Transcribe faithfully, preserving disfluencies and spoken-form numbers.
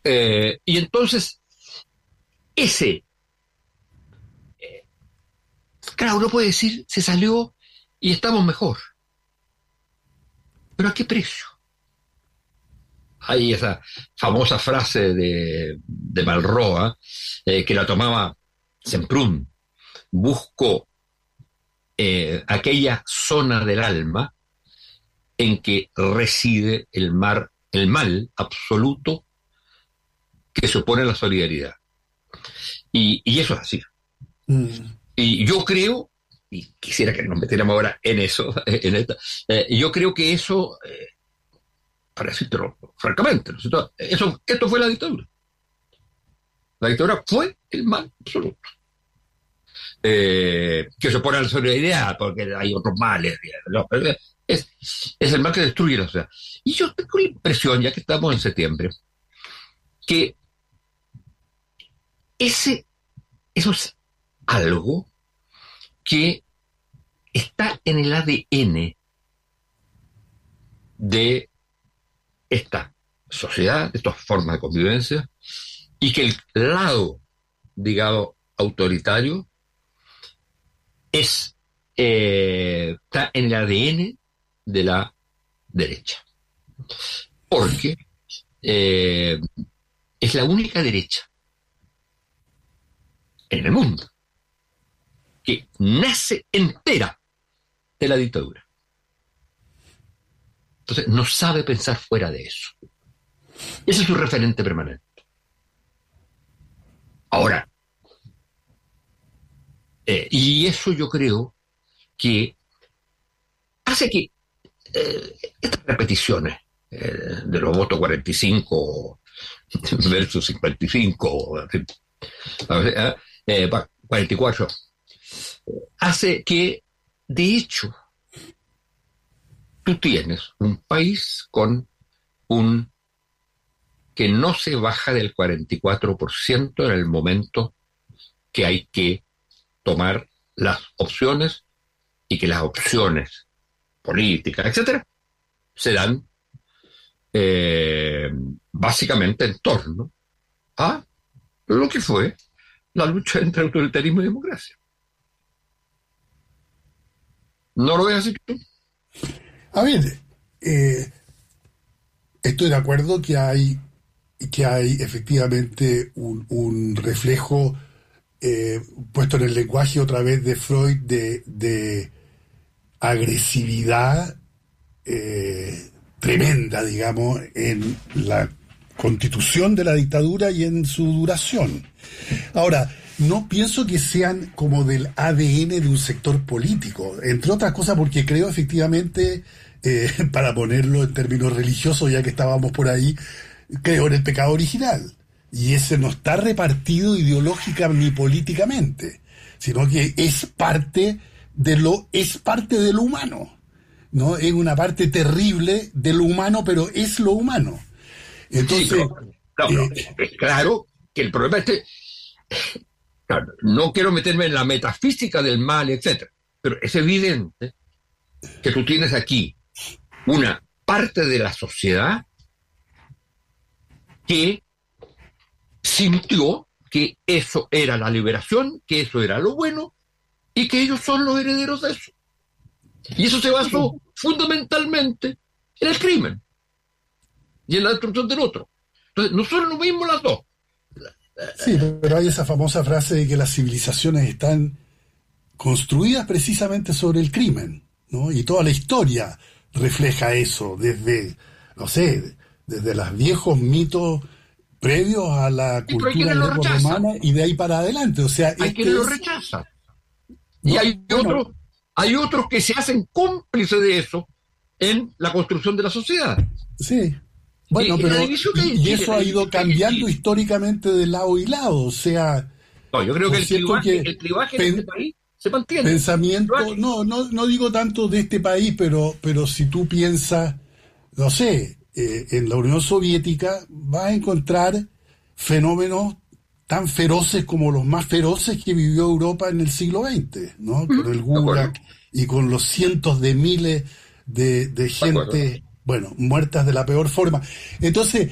Eh, y entonces, ese, eh, claro, uno puede decir, se salió y estamos mejor. ¿Pero a qué precio? Hay esa famosa frase de, de Malraux, eh, que la tomaba Semprún: busco eh, aquella zona del alma en que reside el, mar, el mal absoluto que se opone a la solidaridad. Y, y eso es así. Mm. Y yo creo, y quisiera que nos metiéramos ahora en eso, en esta, eh, yo creo que eso, eh, para decirlo francamente, ¿no? Eso, esto fue la dictadura. La dictadura fue el mal absoluto. Eh, que se opone a la solidaridad, porque hay otros males, ¿no? Es, es el mal que destruye la sociedad. Y yo tengo la impresión, ya que estamos en septiembre, que ese, eso es algo que está en el A D N de esta sociedad, de estas formas de convivencia, y que el lado, digamos, autoritario es, eh, está en el A D N de la derecha. Porque eh, es la única derecha en el mundo que nace entera de la dictadura. Entonces no sabe pensar fuera de eso. Ese es su referente permanente. Ahora, eh, y eso yo creo que hace que eh, estas repeticiones eh, de los votos cuarenta y cinco versus cincuenta y cinco, eh, eh, cuarenta y cuatro, hace que, de hecho, tú tienes un país con un que no se baja del cuarenta y cuatro por ciento en el momento que hay que tomar las opciones, y que las opciones políticas, etcétera, se dan eh, básicamente en torno a lo que fue la lucha entre autoritarismo y democracia. ¿No lo ves así tú? A ver, eh, estoy de acuerdo que hay que hay efectivamente un, un reflejo eh, puesto en el lenguaje otra vez de Freud de, de agresividad eh, tremenda, digamos, en la constitución de la dictadura y en su duración. Ahora, no pienso que sean como del A D N de un sector político, entre otras cosas porque creo efectivamente, eh, para ponerlo en términos religiosos, ya que estábamos por ahí, creo en el pecado original, y ese no está repartido ideológica ni políticamente, sino que es parte de lo, es parte de lo humano, ¿no? Es una parte terrible de lo humano, pero es lo humano. Entonces, sí, no, no, eh, es claro que el problema es que, claro, no quiero meterme en la metafísica del mal, etcétera, pero es evidente que tú tienes aquí una parte de la sociedad que sintió que eso era la liberación, que eso era lo bueno, y que ellos son los herederos de eso. Y eso se basó fundamentalmente en el crimen y en la destrucción del otro. Entonces, no son lo mismo las dos. Sí, pero hay esa famosa frase de que las civilizaciones están construidas precisamente sobre el crimen, ¿no? Y toda la historia refleja eso, desde, no sé, desde los viejos mitos previos a la sí, cultura greco-romana y de ahí para adelante. O sea, hay este quienes es... lo rechazan. Y no, hay, bueno, otros, hay otros que se hacen cómplices de eso en la construcción de la sociedad. Sí. Bueno, y, pero y, y, Chile, y eso ha ido cambiando históricamente de lado y lado. O sea, no, yo creo que el clivaje, que el clivaje pen, en este país se mantiene. Pensamiento, no, no, no digo tanto de este país, pero, pero si tú piensas, no sé, eh, en la Unión Soviética vas a encontrar fenómenos tan feroces como los más feroces que vivió Europa en el siglo veinte, ¿no? Con el Gulag y con los cientos de miles de, de gente, bueno, muertas de la peor forma. Entonces,